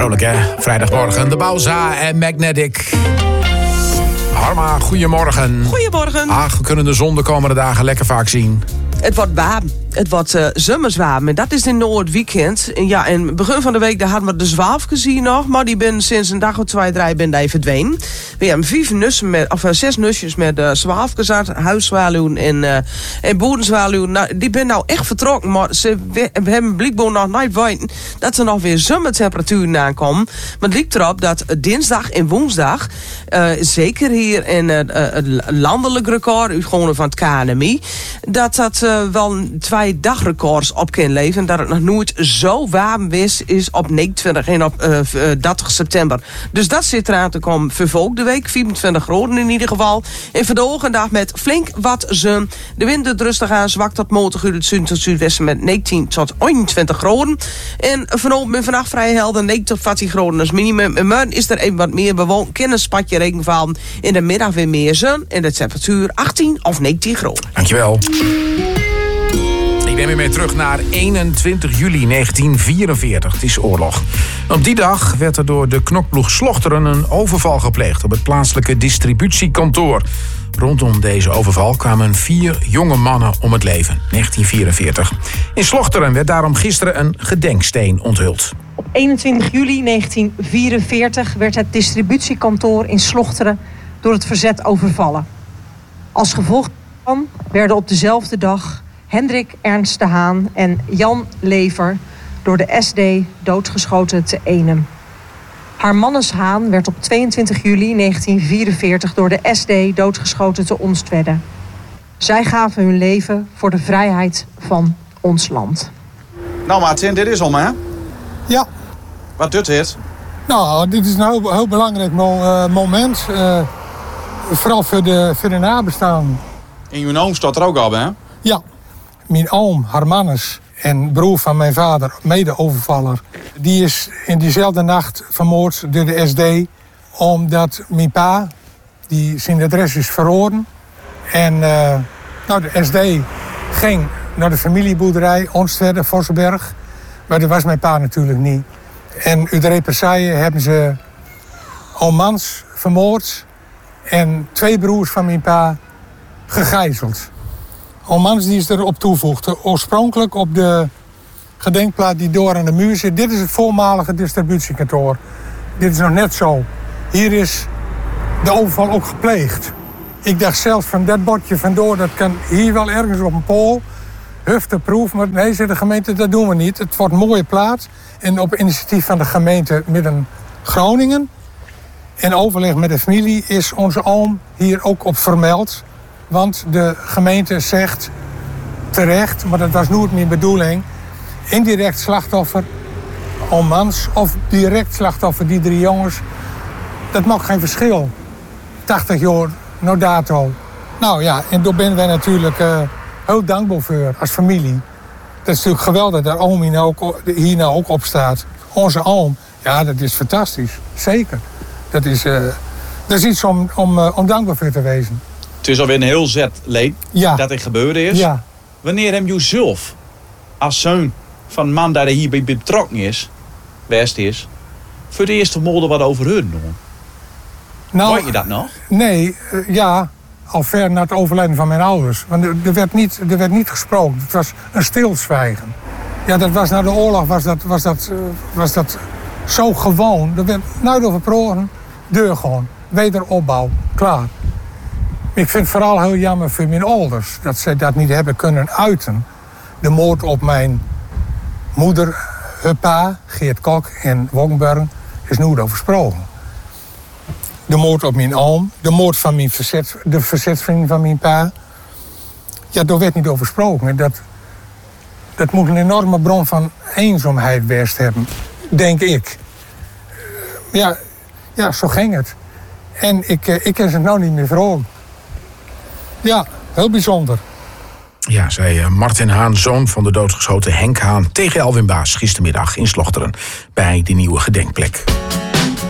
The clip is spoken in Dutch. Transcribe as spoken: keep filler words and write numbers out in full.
Vrolijk hè, vrijdagmorgen. De Bauza en Magnetic. Harma, goedemorgen. Goedemorgen. Ach, we kunnen de zon de komende dagen lekker vaak zien. Het wordt warm. Het wordt uh, zomerswarm. En dat is in Noord-weekend. En ja, en begin van de week daar hadden we de zwaaf gezien nog. Maar die ben sinds een dag of twee, drie ben die verdwenen. We hebben vijf nussen met, of uh, zes nusjes met uh, zwaaf gezet. Huiszwaluwen en, uh, en boerenzwaluwen. Nou, die ben nou echt vertrokken. Maar ze, we, we hebben blijkbaar nog niet weten dat er nog weer zomertemperaturen aankomen. Maar het lijkt erop dat dinsdag en woensdag, uh, zeker hier in uh, het landelijk record, gewoon van het K N M I, dat dat uh, wel twee dagrecords op kan leven. Dat het nog nooit zo warm is, is op negenentwintig en op uh, dertig september. Dus dat zit eraan te komen vervolgde week. vierentwintig graden in ieder geval. En vandaag een dag met flink wat zon. De wind doet rustig aan, zwak tot matig uit het zuiden tot zuidwesten met negentien tot eenentwintig graden. En vanavond en vannacht vrij helder, negen tot veertien graden als minimum. En morgen is er even wat meer bewoond. Kan een spatje regen vallen. In de middag weer meer zon. En de temperatuur achttien of negentien graden. Dankjewel. Ik neem je mee terug naar eenentwintig juli negentien vierenveertig. Het is oorlog. Op die dag werd er door de knokploeg Slochteren een overval gepleegd op het plaatselijke distributiekantoor. Rondom deze overval kwamen vier jonge mannen om het leven. negentien vierenveertig. In Slochteren werd daarom gisteren een gedenksteen onthuld. Op eenentwintig juli negentien vierenveertig werd het distributiekantoor in Slochteren door het verzet overvallen. Als gevolg daarvan werden op dezelfde dag Hendrik Ernst de Haan en Jan Lever door de S D doodgeschoten te Eenum. Haar Mannes Haan werd op tweeëntwintig juli negentien vierenveertig door de S D doodgeschoten te Onstwedde. Zij gaven hun leven voor de vrijheid van ons land. Nou Martin, dit is om hè? Ja. Wat doet dit? Nou, dit is een heel, heel belangrijk mo- uh, moment. Uh, vooral voor de, voor de nabestaanden. En je oom staat er ook op hè? Ja. Mijn oom, Harmanus, en broer van mijn vader, mede-overvaller, die is in diezelfde nacht vermoord door de S D, omdat mijn pa, die zijn adres is verloren. En uh, nou, de S D ging naar de familieboerderij Onstwedde, Vossenberg, maar dat was mijn pa natuurlijk niet. En uit de represaille hebben ze oom Mans vermoord en twee broers van mijn pa gegijzeld. Oom Mans die is erop toevoegd. Oorspronkelijk op de gedenkplaat die door aan de muur zit. Dit is het voormalige distributiekantoor. Dit is nog net zo. Hier is de overval ook gepleegd. Ik dacht zelfs van dat bordje vandoor, dat kan hier wel ergens op een pool. Hufteproef, maar nee, zei de gemeente, dat doen we niet. Het wordt een mooie plaats. En op initiatief van de gemeente Midden-Groningen en overleg met de familie is onze oom hier ook op vermeld. Want de gemeente zegt terecht, maar dat was nooit mijn bedoeling, indirect slachtoffer, oom Mans, of direct slachtoffer, die drie jongens. Dat maakt geen verschil. tachtig jaar, no dato. Nou ja, en daar ben wij natuurlijk uh, heel dankbaar voor als familie. Dat is natuurlijk geweldig dat oom hier nou ook, hier nou ook op staat. Onze oom, ja, dat is fantastisch. Zeker. Dat is, uh, dat is iets om, om, uh, om dankbaar voor te wezen. Het is alweer een heel zet leed ja. dat dit gebeurd is. Ja. Wanneer hem je zelf, als zoon van een man die er hierbij betrokken is, best is, voor de eerste molde wat over hun doen? Nou, weet je dat nog? Nee, uh, ja, al ver na het overlijden van mijn ouders. Want er, er, werd niet, er werd niet gesproken. Het was een stilzwijgen. Ja, dat was na de oorlog was dat, was dat, uh, was dat zo gewoon. Er werd nooit over praten, deur gewoon. Wederopbouw, klaar. Ik vind het vooral heel jammer voor mijn ouders dat ze dat niet hebben kunnen uiten. De moord op mijn moeder, haar pa, Geert Kok in Wokkenburg, is nooit over gesproken. De moord op mijn oom, de moord van mijn verzet, de verzetsvriend van mijn pa. Ja, daar werd niet over gesproken. Dat, dat moet een enorme bron van eenzaamheid geweest hebben, denk ik. Ja, ja, zo ging het. En ik, ik ken ze nou niet meer vrolijk. Ja, heel bijzonder. Ja, zei Martin Haan, zoon van de doodgeschoten Henk Haan, tegen Elwin Baas gistermiddag in Slochteren bij de nieuwe gedenkplek.